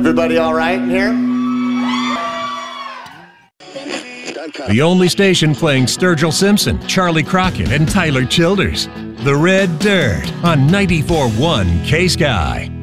Everybody all right in here? The only station playing Sturgill Simpson, Charlie Crockett, and Tyler Childers. The Red Dirt on 94.1 K-Sky.